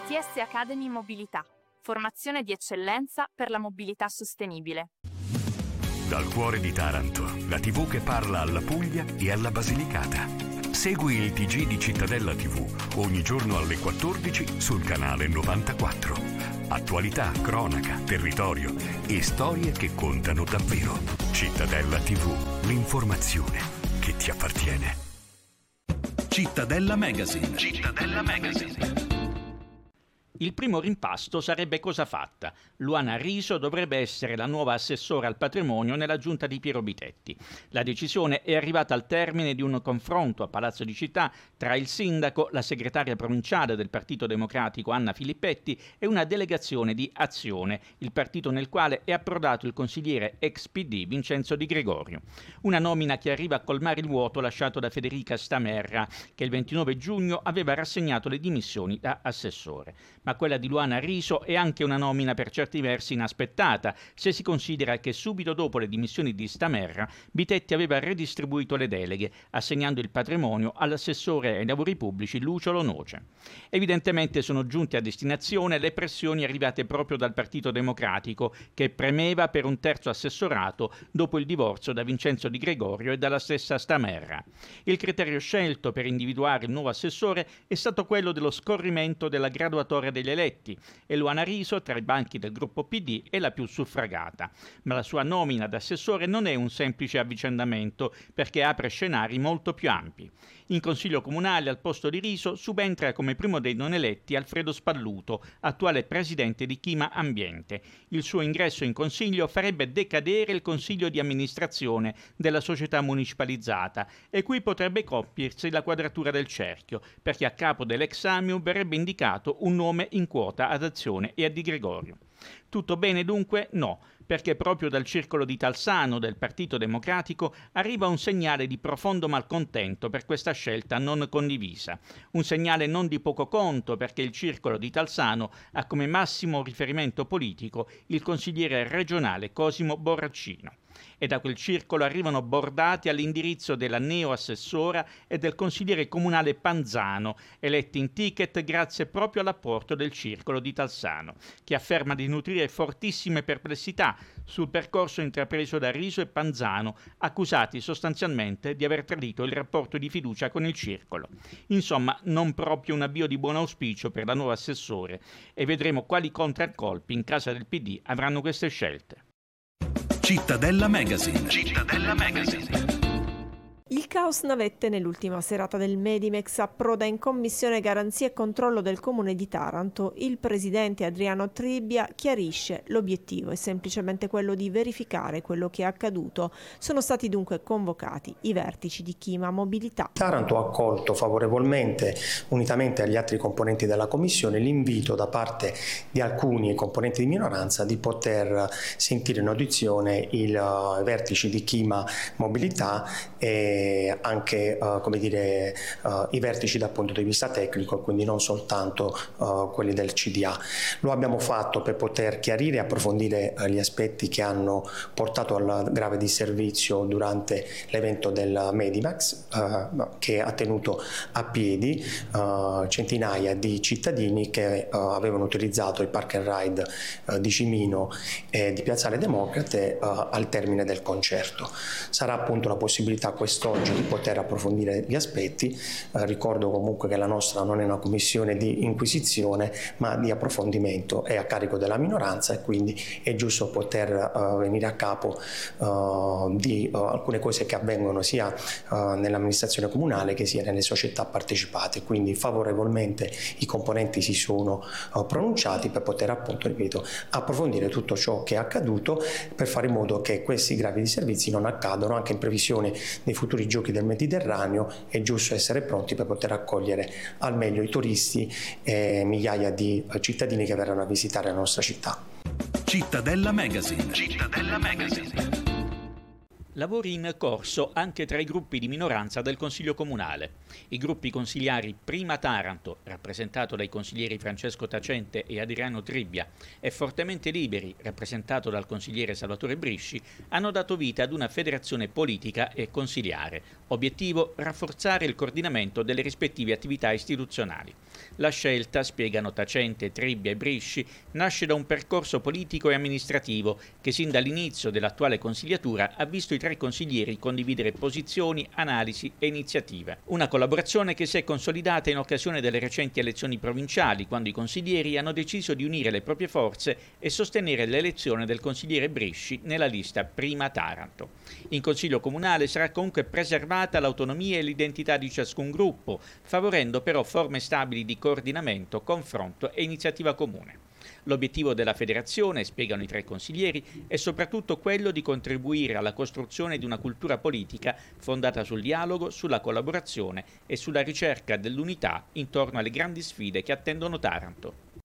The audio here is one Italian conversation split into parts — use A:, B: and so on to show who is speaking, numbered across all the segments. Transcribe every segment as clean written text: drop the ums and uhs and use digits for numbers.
A: ITS Academy Mobilità. Formazione di eccellenza per la mobilità sostenibile.
B: Dal cuore di Taranto, la TV che parla alla Puglia e alla Basilicata. Segui il TG di Cittadella TV ogni giorno alle 14 sul canale 94. Attualità, cronaca, territorio e storie che contano davvero. Cittadella TV, l'informazione che ti appartiene.
C: Cittadella Magazine. Cittadella Magazine.
D: Il primo rimpasto sarebbe cosa fatta. Luana Riso dovrebbe essere la nuova assessora al patrimonio nella giunta di Piero Bitetti. La decisione è arrivata al termine di un confronto a Palazzo di Città tra il sindaco, la segretaria provinciale del Partito Democratico Anna Filippetti e una delegazione di Azione, il partito nel quale è approdato il consigliere ex PD Vincenzo Di Gregorio. Una nomina che arriva a colmare il vuoto lasciato da Federica Stamerra, che il 29 giugno aveva rassegnato le dimissioni da assessore. Ma quella di Luana Riso è anche una nomina per certi versi inaspettata, se si considera che subito dopo le dimissioni di Stamerra, Bitetti aveva redistribuito le deleghe, assegnando il patrimonio all'assessore ai lavori pubblici Lucio Lo Noce. Evidentemente sono giunte a destinazione le pressioni arrivate proprio dal Partito Democratico, che premeva per un terzo assessorato dopo il divorzio da Vincenzo Di Gregorio e dalla stessa Stamerra. Il criterio scelto per individuare il nuovo assessore è stato quello dello scorrimento della graduatoria degli eletti, e Luana Riso tra i banchi del gruppo PD è la più suffragata, ma la sua nomina ad assessore non è un semplice avvicendamento, perché apre scenari molto più ampi. In Consiglio Comunale al posto di Riso subentra come primo dei non eletti Alfredo Spalluto, attuale presidente di Chima Ambiente. Il suo ingresso in Consiglio farebbe decadere il Consiglio di amministrazione della società municipalizzata, e qui potrebbe compiersi la quadratura del cerchio, perché a capo dell'ex Amium verrebbe indicato un nome in quota ad Azione e a Di Gregorio. Tutto bene dunque? No, perché proprio dal circolo di Talsano del Partito Democratico arriva un segnale di profondo malcontento per questa scelta non condivisa. Un segnale non di poco conto, perché il circolo di Talsano ha come massimo riferimento politico il consigliere regionale Cosimo Borraccino. E da quel circolo arrivano bordati all'indirizzo della neo-assessora e del consigliere comunale Panzano, eletti in ticket grazie proprio all'apporto del circolo di Talsano, che afferma di nutrire fortissime perplessità sul percorso intrapreso da Riso e Panzano, accusati sostanzialmente di aver tradito il rapporto di fiducia con il circolo. Insomma, non proprio un avvio di buon auspicio per la nuova assessore, e vedremo quali contraccolpi in casa del PD avranno queste scelte.
C: Cittadella Magazine. Cittadella Magazine.
E: Il caos navette nell'ultima serata del Medimex approda in commissione garanzia e controllo del Comune di Taranto. Il presidente Adriano Tribbia chiarisce: l'obiettivo è semplicemente quello di verificare quello che è accaduto. Sono stati dunque convocati i vertici di Chima Mobilità.
F: Taranto ha accolto favorevolmente, unitamente agli altri componenti della commissione, l'invito da parte di alcuni componenti di minoranza di poter sentire in audizione i vertici di Chima Mobilità e anche i vertici dal punto di vista tecnico, quindi non soltanto quelli del CDA. Lo abbiamo fatto per poter chiarire e approfondire gli aspetti che hanno portato al grave disservizio durante l'evento del Medimax, che ha tenuto a piedi centinaia di cittadini che avevano utilizzato il park and ride di Cimino e di Piazzale Democrate al termine del concerto. Sarà appunto la possibilità quest'oggi di poter approfondire gli aspetti. Ricordo comunque che la nostra non è una commissione di inquisizione, ma di approfondimento, è a carico della minoranza, e quindi è giusto poter venire a capo di alcune cose che avvengono sia nell'amministrazione comunale che sia nelle società partecipate. Quindi favorevolmente i componenti si sono pronunciati per poter, appunto, ripeto, approfondire tutto ciò che è accaduto, per fare in modo che questi gravi disservizi non accadano. Anche in previsione dei futuri giochi del Mediterraneo è giusto essere pronti per poter accogliere al meglio i turisti e migliaia di cittadini che verranno a visitare la nostra città.
C: Cittadella Magazine. Cittadella Magazine.
D: Lavori in corso anche tra i gruppi di minoranza del Consiglio Comunale. I gruppi consigliari Prima Taranto, rappresentato dai consiglieri Francesco Tacente e Adriano Tribbia, e Fortemente Liberi, rappresentato dal consigliere Salvatore Brisci, hanno dato vita ad una federazione politica e consiliare. Obiettivo: rafforzare il coordinamento delle rispettive attività istituzionali. La scelta, spiegano Tacente, Tribbia e Brisci, nasce da un percorso politico e amministrativo che sin dall'inizio dell'attuale consigliatura ha visto i 3 consiglieri condividere posizioni, analisi e iniziative. Una collaborazione che si è consolidata in occasione delle recenti elezioni provinciali, quando i consiglieri hanno deciso di unire le proprie forze e sostenere l'elezione del consigliere Brisci nella lista Prima Taranto. In Consiglio Comunale sarà comunque preservata l'autonomia e l'identità di ciascun gruppo, favorendo però forme stabili di coordinamento, confronto e iniziativa comune. L'obiettivo della federazione, spiegano i 3 consiglieri, è soprattutto quello di contribuire alla costruzione di una cultura politica fondata sul dialogo, sulla collaborazione e sulla ricerca dell'unità intorno alle grandi sfide che attendono Taranto.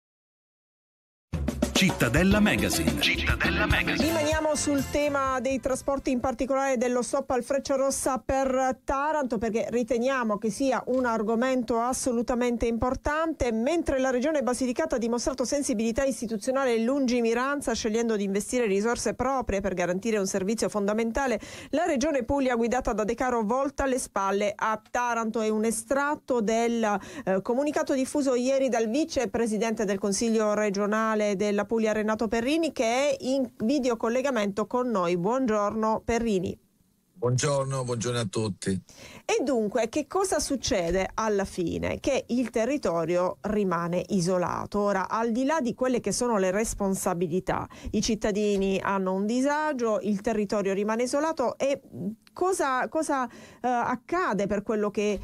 C: Cittadella Magazine. Cittadella Magazine.
E: Rimaniamo sul tema dei trasporti, in particolare dello stop al Frecciarossa per Taranto, perché riteniamo che sia un argomento assolutamente importante. Mentre la Regione Basilicata ha dimostrato sensibilità istituzionale e lungimiranza, scegliendo di investire risorse proprie per garantire un servizio fondamentale, la Regione Puglia, guidata da De Caro, volta le spalle a Taranto. È un estratto del comunicato diffuso ieri dal vicepresidente del Consiglio regionale della Puglia, Renato Perrini, che è in videocollegamento con noi. Buongiorno Perrini.
G: Buongiorno a tutti.
E: E dunque, che cosa succede alla fine? Che il territorio rimane isolato. Ora, al di là di quelle che sono le responsabilità, i cittadini hanno un disagio, il territorio rimane isolato, e cosa accade per quello che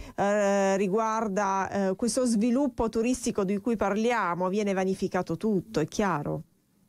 E: riguarda questo sviluppo turistico di cui parliamo? Viene vanificato tutto, è chiaro.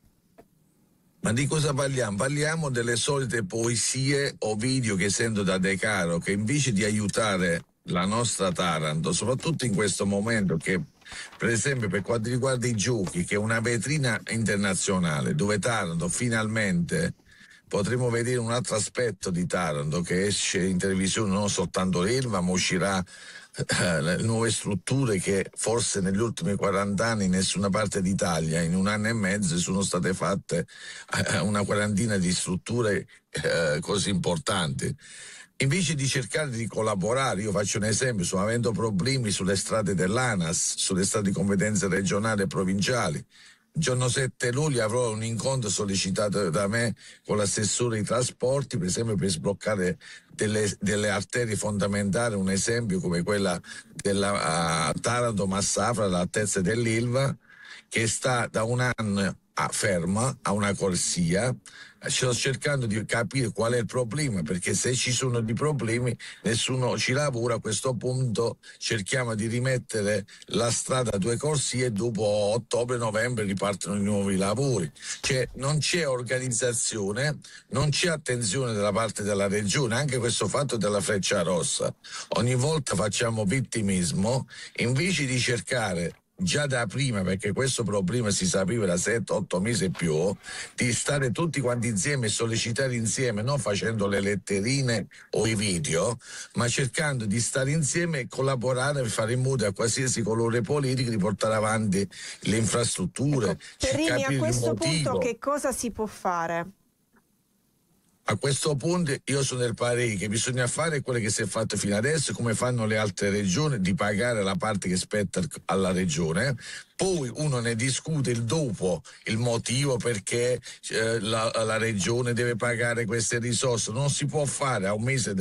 G: Ma di cosa parliamo? Parliamo delle solite poesie o video che sento da De Caro, che invece di aiutare la nostra Taranto, soprattutto in questo momento, che per esempio per quanto riguarda i giochi, che è una vetrina internazionale dove Taranto finalmente potremo vedere un altro aspetto di Taranto, che esce in televisione, non soltanto l'Elva, ma uscirà le nuove strutture che forse negli ultimi 40 anni in nessuna parte d'Italia, in un anno e mezzo, sono state fatte una quarantina di strutture così importanti. Invece di cercare di collaborare, io faccio un esempio, sto avendo problemi sulle strade dell'ANAS, sulle strade di competenze regionali e provinciali. Il giorno 7 luglio avrò un incontro sollecitato da me con l'assessore ai trasporti, per esempio per sbloccare delle arterie fondamentali, un esempio come quella della Taranto-Massafra, all'altezza dell'Ilva, che sta da un anno ferma a una corsia. Sto cercando di capire qual è il problema, perché se ci sono dei problemi nessuno ci lavora. A questo punto cerchiamo di rimettere la strada a 2 corsie e dopo ottobre-novembre ripartono i nuovi lavori. Cioè non c'è organizzazione, non c'è attenzione dalla parte della regione. Anche questo fatto della Frecciarossa, ogni volta facciamo vittimismo invece di cercare già da prima, perché questo problema si sapeva da 7-8 mesi e più, di stare tutti quanti insieme e sollecitare insieme, non facendo le letterine o i video, ma cercando di stare insieme e collaborare per fare in modo a qualsiasi colore politico di portare avanti le infrastrutture.
E: Ecco, Perrini, a questo punto che cosa si può fare?
G: A questo punto io sono del parere che bisogna fare quello che si è fatto fino adesso, come fanno le altre regioni, di pagare la parte che spetta alla regione. Poi uno ne discute il dopo, il motivo perché la regione deve pagare queste risorse. Non si può fare a un mese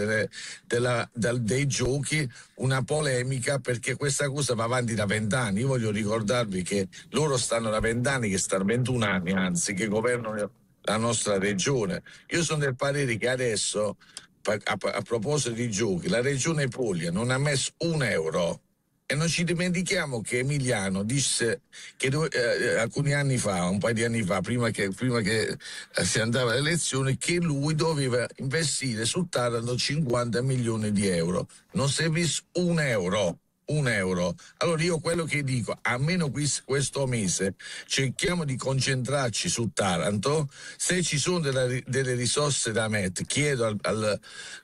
G: dei giochi una polemica, perché questa cosa va avanti da 20 anni. Io voglio ricordarvi che loro stanno da 20 anni, che stanno 21 anni anzi, che governano la nostra regione. Io sono del parere che adesso, a proposito di giochi, la regione Puglia non ha messo €1. E non ci dimentichiamo che Emiliano disse che alcuni anni fa, un paio di anni fa, prima che si andava alle elezioni, che lui doveva investire su Taranto 50 milioni di euro. Non si è visto €1. Allora io quello che dico, almeno questo mese cerchiamo di concentrarci su Taranto. Se ci sono delle risorse da mettere, chiedo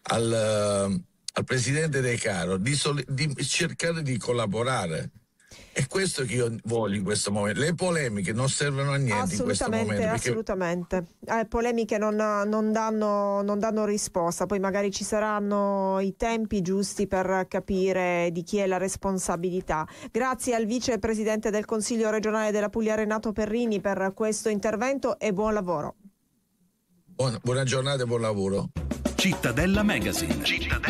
G: al presidente De Caro di cercare di collaborare. È questo che io voglio in questo momento. Le polemiche non servono a niente in questo momento. Perché...
E: Assolutamente. Polemiche non danno risposta. Poi magari ci saranno i tempi giusti per capire di chi è la responsabilità. Grazie al vicepresidente del Consiglio regionale della Puglia Renato Perrini per questo intervento e buon lavoro.
G: Buona giornata e buon lavoro.
C: Cittadella Magazine.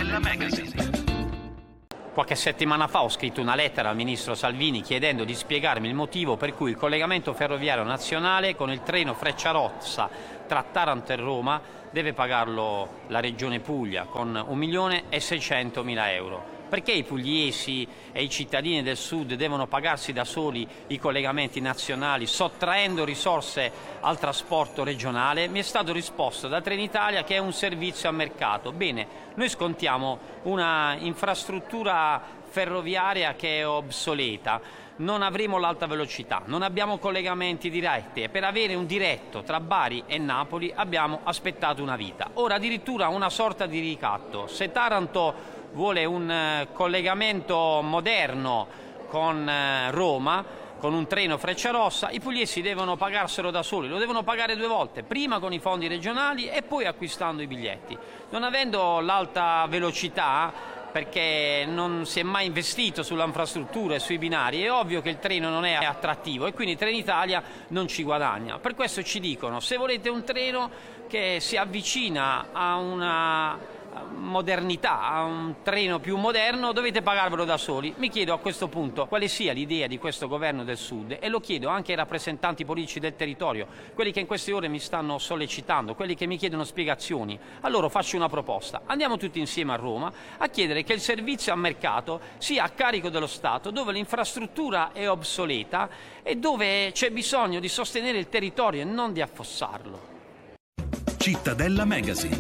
H: Qualche settimana fa ho scritto una lettera al ministro Salvini chiedendo di spiegarmi il motivo per cui il collegamento ferroviario nazionale con il treno Frecciarossa tra Taranto e Roma deve pagarlo la Regione Puglia con 1.600.000 euro. Perché i pugliesi e i cittadini del sud devono pagarsi da soli i collegamenti nazionali sottraendo risorse al trasporto regionale? Mi è stato risposto da Trenitalia che è un servizio a mercato. Bene, noi scontiamo una infrastruttura ferroviaria che è obsoleta, non avremo l'alta velocità, non abbiamo collegamenti diretti e per avere un diretto tra Bari e Napoli abbiamo aspettato una vita. Ora addirittura una sorta di ricatto. Se Taranto vuole un collegamento moderno con Roma, con un treno Frecciarossa, i pugliesi devono pagarselo da soli, lo devono pagare 2 volte, prima con i fondi regionali e poi acquistando i biglietti. Non avendo l'alta velocità, perché non si è mai investito sulla infrastruttura e sui binari, è ovvio che il treno non è attrattivo e quindi Trenitalia non ci guadagna. Per questo ci dicono: se volete un treno che si avvicina a una modernità, a un treno più moderno, dovete pagarvelo da soli. Mi chiedo a questo punto quale sia l'idea di questo governo del Sud e lo chiedo anche ai rappresentanti politici del territorio, quelli che in queste ore mi stanno sollecitando, quelli che mi chiedono spiegazioni. A loro faccio una proposta: andiamo tutti insieme a Roma a chiedere che il servizio a mercato sia a carico dello Stato, dove l'infrastruttura è obsoleta e dove c'è bisogno di sostenere il territorio e non di affossarlo.
C: Cittadella Magazine.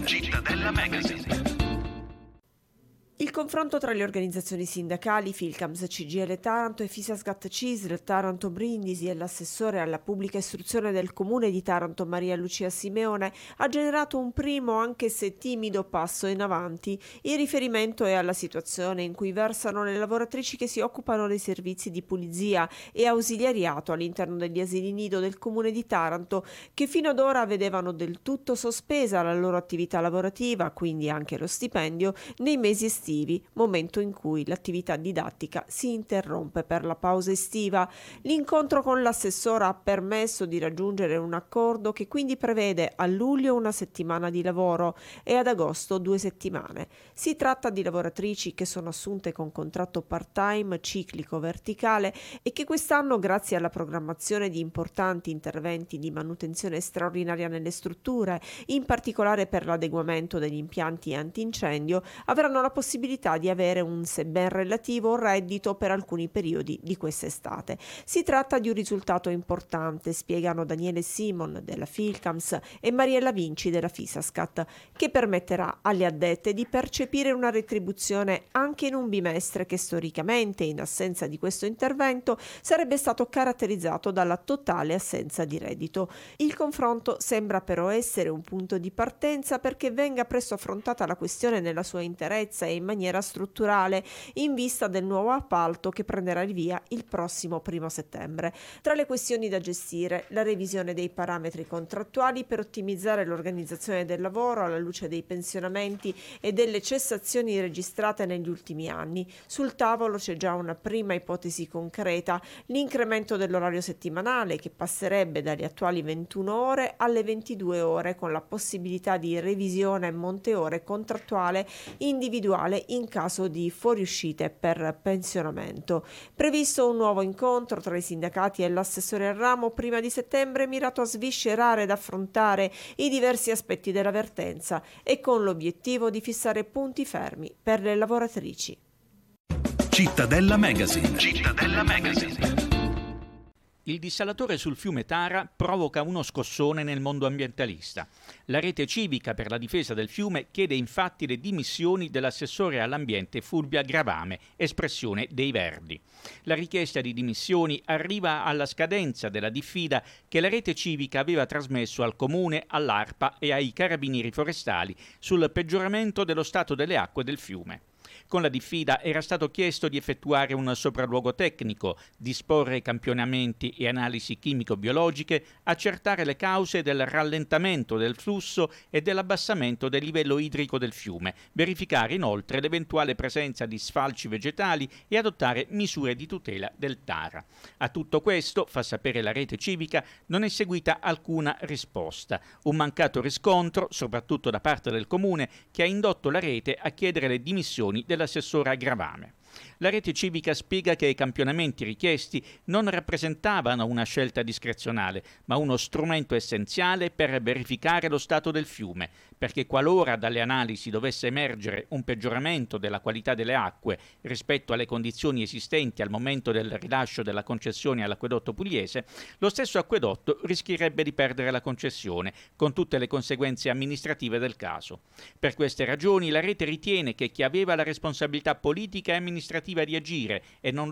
E: Il confronto tra le organizzazioni sindacali, Filcams, CGIL Taranto e Fisascat CISL Taranto Brindisi e l'assessore alla pubblica istruzione del comune di Taranto Maria Lucia Simeone ha generato un primo, anche se timido, passo in avanti. Il riferimento è alla situazione in cui versano le lavoratrici che si occupano dei servizi di pulizia e ausiliariato all'interno degli asili nido del comune di Taranto, che fino ad ora vedevano del tutto sospesa la loro attività lavorativa, quindi anche lo stipendio, nei mesi estivi, momento in cui l'attività didattica si interrompe per la pausa estiva. L'incontro con l'assessora ha permesso di raggiungere un accordo che quindi prevede a luglio 1 settimana di lavoro e ad agosto 2 settimane. Si tratta di lavoratrici che sono assunte con contratto part-time ciclico verticale e che quest'anno, grazie alla programmazione di importanti interventi di manutenzione straordinaria nelle strutture, in particolare per l'adeguamento degli impianti antincendio, avranno la possibilità di avere un, sebbene relativo, reddito per alcuni periodi di quest'estate. Si tratta di un risultato importante, spiegano Daniele Simon della Filcams e Mariella Vinci della Fisascat, che permetterà alle addette di percepire una retribuzione anche in un bimestre che storicamente, in assenza di questo intervento, sarebbe stato caratterizzato dalla totale assenza di reddito. Il confronto sembra però essere un punto di partenza perché venga presto affrontata la questione nella sua interezza e in maniera strutturale in vista del nuovo appalto che prenderà il via il prossimo 1 settembre. Tra le questioni da gestire, la revisione dei parametri contrattuali per ottimizzare l'organizzazione del lavoro alla luce dei pensionamenti e delle cessazioni registrate negli ultimi anni. Sul tavolo c'è già una prima ipotesi concreta: l'incremento dell'orario settimanale, che passerebbe dalle attuali 21 ore alle 22 ore con la possibilità di revisione monte ore contrattuale individuale in caso di fuoriuscite per pensionamento. Previsto un nuovo incontro tra i sindacati e l'assessore al ramo prima di settembre, mirato a sviscerare ed affrontare i diversi aspetti della vertenza e con l'obiettivo di fissare punti fermi per le lavoratrici.
C: Cittadella Magazine.
D: Il dissalatore sul fiume Tara provoca uno scossone nel mondo ambientalista. La rete civica per la difesa del fiume chiede infatti le dimissioni dell'assessore all'ambiente Fulvia Gravame, espressione dei Verdi. La richiesta di dimissioni arriva alla scadenza della diffida che la rete civica aveva trasmesso al comune, all'ARPA e ai carabinieri forestali sul peggioramento dello stato delle acque del fiume. Con la diffida era stato chiesto di effettuare un sopralluogo tecnico, disporre campionamenti e analisi chimico-biologiche, accertare le cause del rallentamento del flusso e dell'abbassamento del livello idrico del fiume, verificare inoltre l'eventuale presenza di sfalci vegetali e adottare misure di tutela del Tara. A tutto questo, fa sapere la rete civica, non è seguita alcuna risposta. Un mancato riscontro, soprattutto da parte del Comune, che ha indotto la rete a chiedere le dimissioni dell'assessore a Gravame. La rete civica spiega che i campionamenti richiesti non rappresentavano una scelta discrezionale, ma uno strumento essenziale per verificare lo stato del fiume, perché qualora dalle analisi dovesse emergere un peggioramento della qualità delle acque rispetto alle condizioni esistenti al momento del rilascio della concessione all'acquedotto pugliese, lo stesso acquedotto rischierebbe di perdere la concessione, con tutte le conseguenze amministrative del caso. Per queste ragioni la rete ritiene che chi aveva la responsabilità politica e amministrativa di agire e non